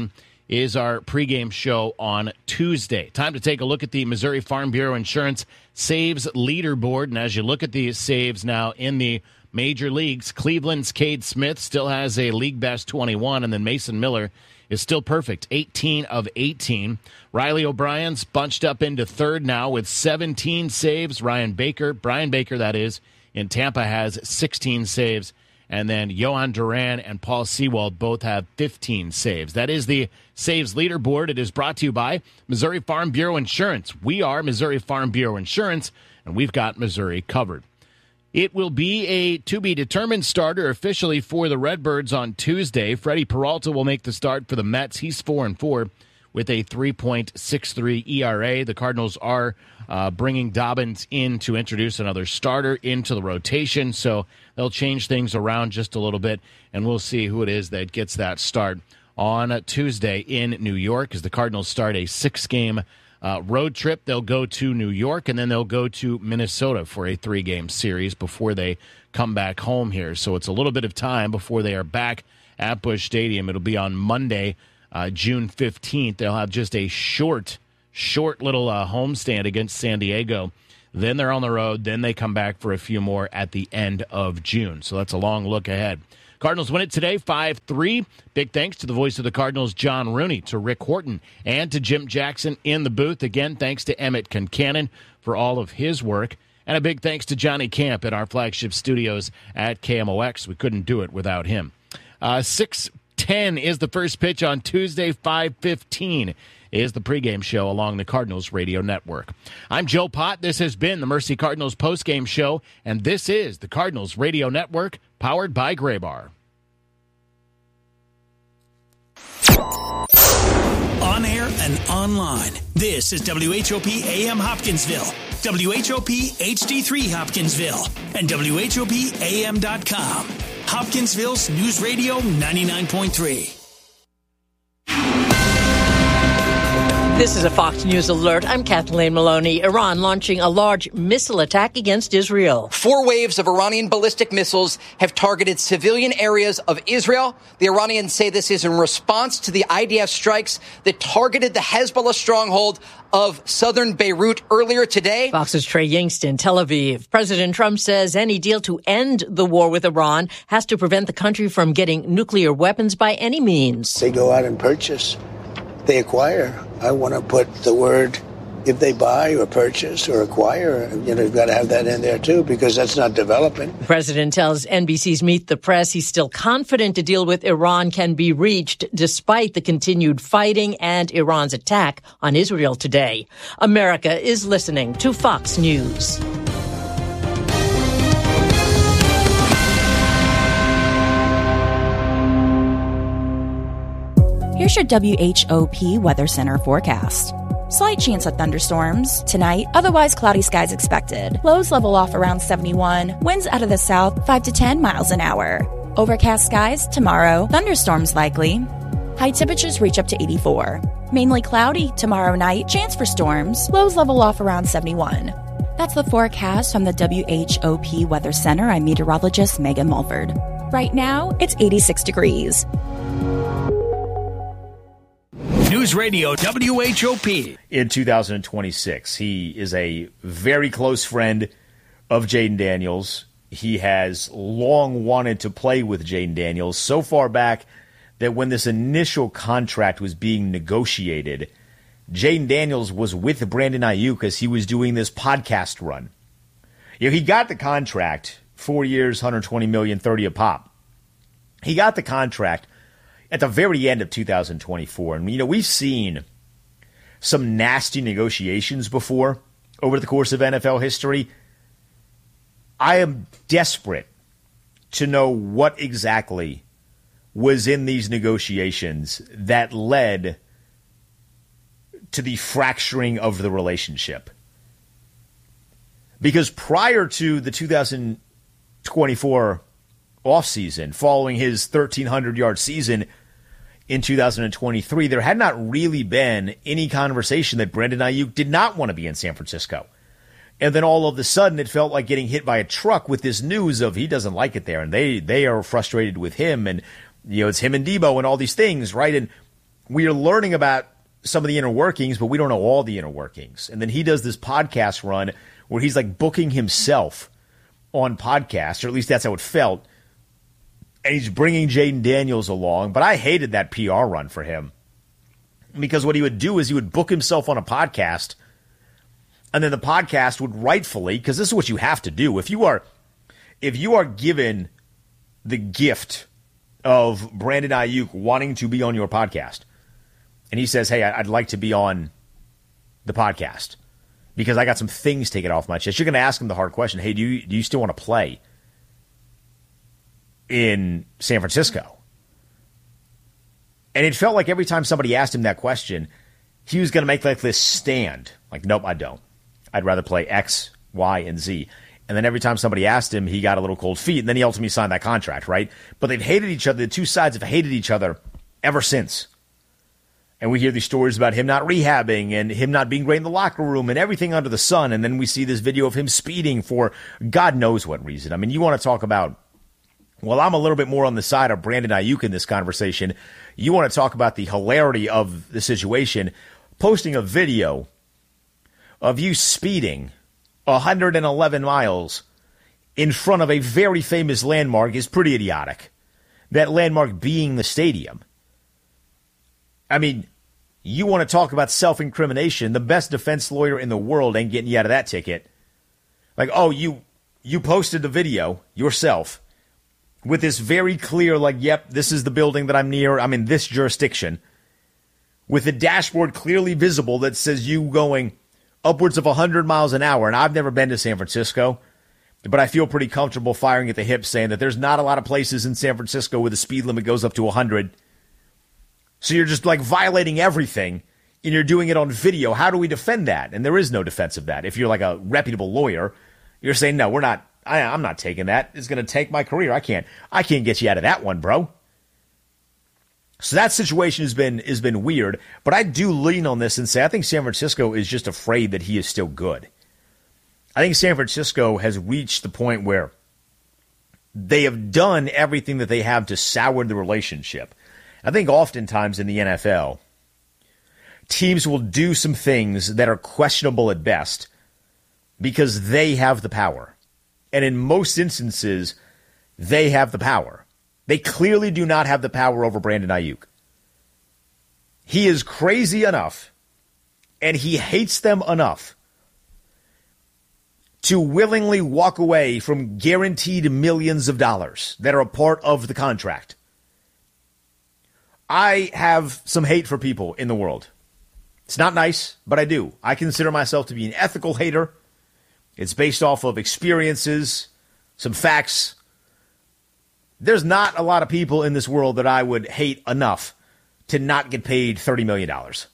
is our pregame show on Tuesday. Time to take a look at the Missouri Farm Bureau Insurance Saves Leaderboard. And as you look at these saves now in the major leagues, Cleveland's Cade Smith still has a league best twenty-one, and then Mason Miller is still perfect, eighteen of eighteen. Riley O'Brien's bunched up into third now with seventeen saves. Ryan Baker, Brian Baker that is, in Tampa has sixteen saves. And then Johan Duran and Paul Sewald both have fifteen saves. That is the saves leaderboard. It is brought to you by Missouri Farm Bureau Insurance. We are Missouri Farm Bureau Insurance, and we've got Missouri covered. It will be a to-be-determined starter officially for the Redbirds on Tuesday. Freddie Peralta will make the start for the Mets. He's four and four with a three point six three E R A. The Cardinals are uh, bringing Dobbins in to introduce another starter into the rotation, so they'll change things around just a little bit, and we'll see who it is that gets that start on Tuesday in New York as the Cardinals start a six-game uh, road trip. They'll go to New York, and then they'll go to Minnesota for a three-game series before they come back home here. So it's a little bit of time before they are back at Busch Stadium. It'll be on Monday, uh, June fifteenth. They'll have just a short, short little uh, homestand against San Diego. Then they're on the road. Then they come back for a few more at the end of June. So that's a long look ahead. Cardinals win it today, five three. Big thanks to the voice of the Cardinals, John Rooney, to Rick Horton, and to Jim Jackson in the booth. Again, thanks to Emmett Concannon for all of his work. And a big thanks to Johnny Camp at our flagship studios at K M O X. We couldn't do it without him. Uh, six ten is the first pitch on Tuesday, five fifteen. Is the pregame show along the Cardinals radio network. I'm Joe Pott. This has been the Mercy Cardinals postgame show, and this is the Cardinals radio network, powered by Graybar. On air and online, this is W H O P A M Hopkinsville, W H O P H D three Hopkinsville, and W H O P A M dot com. Hopkinsville's News Radio ninety-nine point three. This is a Fox News alert. I'm Kathleen Maloney. Iran launching a large missile attack against Israel. Four waves of Iranian ballistic missiles have targeted civilian areas of Israel. The Iranians say this is in response to the I D F strikes that targeted the Hezbollah stronghold of southern Beirut earlier today. Fox's Trey Yingst, Tel Aviv. President Trump says any deal to end the war with Iran has to prevent the country from getting nuclear weapons by any means. They go out and purchase. They acquire. I want to put the word, if they buy or purchase or acquire, you know, you've got to have that in there too, because that's not developing. The president tells N B C's Meet the Press he's still confident a deal with Iran can be reached despite the continued fighting and Iran's attack on Israel today. America is listening to Fox News. Here's your W H O P Weather Center forecast. Slight chance of thunderstorms tonight, otherwise cloudy skies expected. Lows level off around seventy-one, winds out of the south five to ten miles an hour. Overcast skies tomorrow, thunderstorms likely. High temperatures reach up to eighty-four. Mainly cloudy tomorrow night, chance for storms, lows level off around seventy-one. That's the forecast from the W H O P Weather Center. I'm meteorologist Megan Mulford. Right now, it's eighty-six degrees. News Radio W H O P. In two thousand twenty-six, he is a very close friend of Jayden Daniels. He has long wanted to play with Jayden Daniels, so far back that when this initial contract was being negotiated, Jayden Daniels was with Brandon Ayuk as he was doing this podcast run. You know, he got the contract, four years, one hundred twenty million dollars, thirty a pop. He got the contract at the very end of two thousand twenty-four. And, you know, we've seen some nasty negotiations before over the course of N F L history. I am desperate to know what exactly was in these negotiations that led to the fracturing of the relationship. Because prior to the two thousand twenty-four offseason, following his thirteen hundred yard season in two thousand twenty-three, there had not really been any conversation that Brandon Ayuk did not want to be in San Francisco. And then all of a sudden, it felt like getting hit by a truck with this news of he doesn't like it there, and they they are frustrated with him, and you know it's him and Debo and all these things, right? And we are learning about some of the inner workings, but we don't know all the inner workings. And then he does this podcast run where he's like booking himself on podcasts, or at least that's how it felt. And he's bringing Jayden Daniels along. But I hated that P R run for him, because what he would do is he would book himself on a podcast, and then the podcast would rightfully, because this is what you have to do. If you are, if you are given the gift of Brandon Ayuk wanting to be on your podcast, and he says, hey, I'd like to be on the podcast because I got some things taken off my chest, you're going to ask him the hard question, hey, do you, do you still want to play in San Francisco? And it felt like every time somebody asked him that question, he was going to make like this stand. Like, nope, I don't. I'd rather play X, Y, and Z. And then every time somebody asked him, he got a little cold feet, and then he ultimately signed that contract, right? But they've hated each other. The two sides have hated each other ever since. And we hear these stories about him not rehabbing and him not being great in the locker room and everything under the sun. And then we see this video of him speeding for God knows what reason. I mean, you want to talk about, well, I'm a little bit more on the side of Brandon Ayuk in this conversation. You want to talk about the hilarity of the situation. Posting a video of you speeding one hundred eleven miles in front of a very famous landmark is pretty idiotic. That landmark being the stadium. I mean, you want to talk about self-incrimination. The best defense lawyer in the world ain't getting you out of that ticket. Like, oh, you you posted the video yourself with this very clear, like, yep, this is the building that I'm near. I'm in this jurisdiction. With the dashboard clearly visible that says you going upwards of one hundred miles an hour. And I've never been to San Francisco, but I feel pretty comfortable firing at the hip saying that there's not a lot of places in San Francisco where the speed limit goes up to one hundred. So you're just like violating everything, and you're doing it on video. How do we defend that? And there is no defense of that. If you're like a reputable lawyer, you're saying, no, we're not, I, I'm not taking that. It's going to take my career. I can't, I can't get you out of that one, bro. So that situation has been, has been weird, but I do lean on this and say, I think San Francisco is just afraid that he is still good. I think San Francisco has reached the point where they have done everything that they have to sour the relationship. I think oftentimes in the N F L, teams will do some things that are questionable at best because they have the power. And in most instances, they have the power. They clearly do not have the power over Brandon Ayuk. He is crazy enough, and he hates them enough to willingly walk away from guaranteed millions of dollars that are a part of the contract. I have some hate for people in the world. It's not nice, but I do. I consider myself to be an ethical hater. It's based off of experiences, some facts. There's not a lot of people in this world that I would hate enough to not get paid thirty million dollars.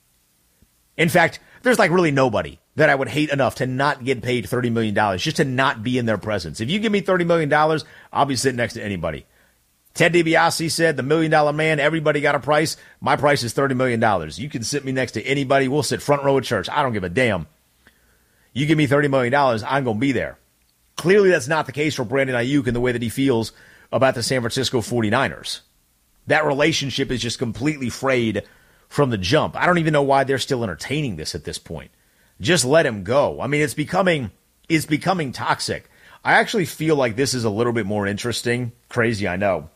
In fact, there's like really nobody that I would hate enough to not get paid thirty million dollars, just to not be in their presence. If you give me thirty million dollars, I'll be sitting next to anybody. Ted DiBiase said, the million dollar man, everybody got a price. My price is thirty million dollars. You can sit me next to anybody. We'll sit front row at church. I don't give a damn. You give me thirty million dollars, I'm going to be there. Clearly, that's not the case for Brandon Ayuk in the way that he feels about the San Francisco forty-niners. That relationship is just completely frayed from the jump. I don't even know why they're still entertaining this at this point. Just let him go. I mean, it's becoming, it's becoming toxic. I actually feel like this is a little bit more interesting. Crazy, I know.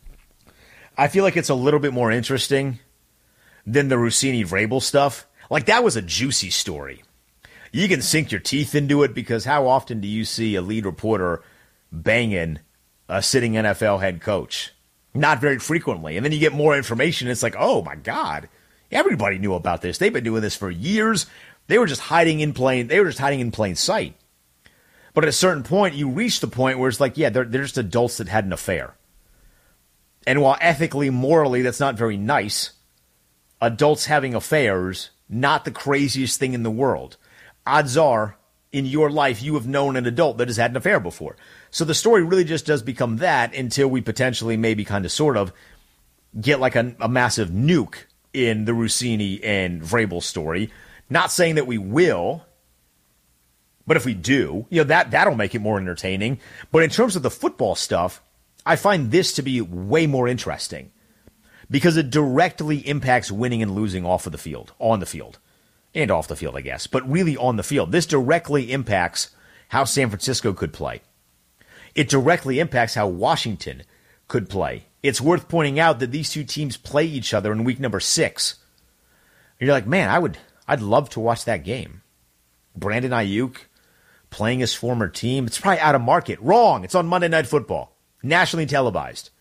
I feel like it's a little bit more interesting than the Russini-Vrabel stuff. Like, that was a juicy story. You can sink your teeth into it because how often do you see a lead reporter banging a sitting N F L head coach? Not very frequently. And then you get more information. It's like, oh, my God. Everybody knew about this. They've been doing this for years. They were just hiding in plain, they were just hiding in plain sight. But at a certain point, you reach the point where it's like, yeah, they're, they're just adults that had an affair. And while ethically, morally, that's not very nice, adults having affairs, not the craziest thing in the world. Odds are, in your life, you have known an adult that has had an affair before. So the story really just does become that until we potentially, maybe kind of sort of, get like a, a massive nuke in the Russini and Vrabel story. Not saying that we will, but if we do, you know, that, that'll make it more entertaining. But in terms of the football stuff, I find this to be way more interesting because it directly impacts winning and losing off of the field, on the field, and off the field, I guess, but really on the field. This directly impacts how San Francisco could play. It directly impacts how Washington could play. It's worth pointing out that these two teams play each other in week number six. And you're like, man, I would, I'd love to watch that game. Brandon Ayuk playing his former team. It's probably out of market. Wrong. It's on Monday Night Football, nationally televised.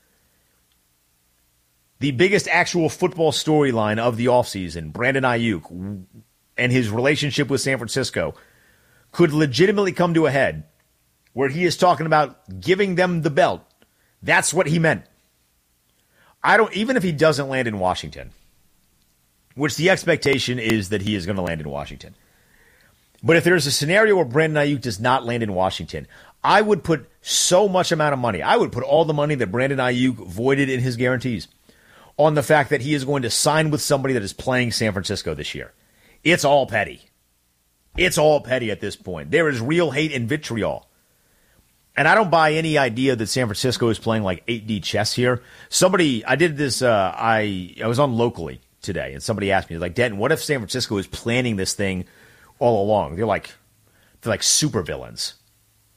The biggest actual football storyline of the offseason, Brandon Ayuk and his relationship with San Francisco, could legitimately come to a head where he is talking about giving them the belt. That's what he meant. I don't, even if he doesn't land in Washington, which the expectation is that he is going to land in Washington. But if there's a scenario where Brandon Ayuk does not land in Washington, I would put so much amount of money, I would put all the money that Brandon Ayuk voided in his guarantees on the fact that he is going to sign with somebody that is playing San Francisco this year. It's all petty. It's all petty at this point. There is real hate and vitriol. And I don't buy any idea that San Francisco is playing like eight D chess here. Somebody, I did this, uh, I I was on Locally today, and somebody asked me, like, Denton, what if San Francisco is planning this thing all along? They're like, they're like super villains.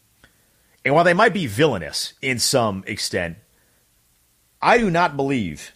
And while they might be villainous in some extent, I do not believe